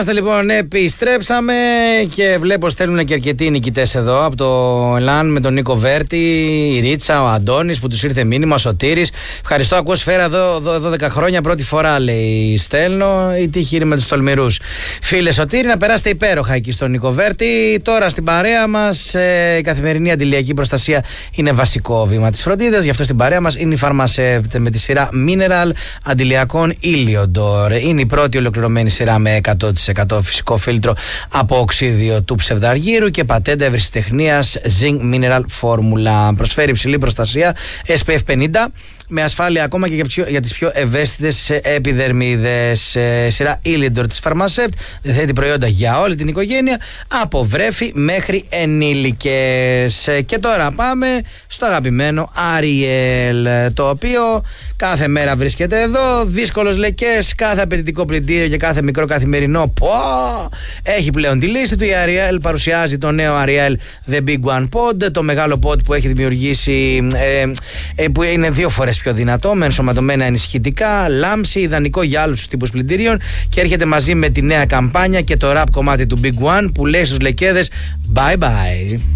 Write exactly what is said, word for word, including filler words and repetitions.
Είμαστε λοιπόν, επιστρέψαμε και βλέπω στέλνουν και αρκετοί νικητές εδώ από το Ελάν με τον Νίκο Βέρτη, η Ρίτσα, ο Αντώνης που τους ήρθε μήνυμα, ο Σωτήρης. Ευχαριστώ, ακούω σφαίρα εδώ δώδεκα χρόνια, πρώτη φορά λέει στέλνω. Η τύχη είναι με τους τολμηρούς. Φίλε Σωτήρη, να περάσετε υπέροχα εκεί στον Νίκο Βέρτη. Τώρα στην παρέα μας ε, η καθημερινή αντιλιακή προστασία είναι βασικό βήμα της φροντίδας. Γι' αυτό στην παρέα μας είναι η Pharmasep με τη σειρά Mineral αντιλιακών Iliodor. Είναι η πρώτη ολοκληρωμένη σειρά με εκατό τοις εκατό φυσικό φίλτρο από οξύδιο του ψευδαργύρου και πατέντα ευρεσιτεχνίας Zinc Mineral Formula. Προσφέρει υψηλή προστασία ες πι εφ πενήντα με ασφάλεια ακόμα και για, πιο, για τις πιο ευαίσθητες επιδερμίδες. Ε, σειρά Iliodor της Pharmasep διαθέτει προϊόντα για όλη την οικογένεια, από βρέφη μέχρι ενήλικες. Ε, και τώρα πάμε στο αγαπημένο Ariel, το οποίο κάθε μέρα βρίσκεται εδώ. Δύσκολος λεκές, κάθε απαιτητικό πλυντήριο και κάθε μικρό καθημερινό πω, έχει πλέον τη λύση του. Η Ariel παρουσιάζει το νέο Ariel The Big One Pod, το μεγάλο pod που έχει δημιουργήσει, ε, ε, που είναι δύο φορές πιο δυνατό, με ενσωματωμένα ενισχυτικά, λάμψη, ιδανικό για άλλους τους τύπους πλυντηρίων, και έρχεται μαζί με τη νέα καμπάνια και το rap κομμάτι του Big One που λέει στους λεκέδες bye bye.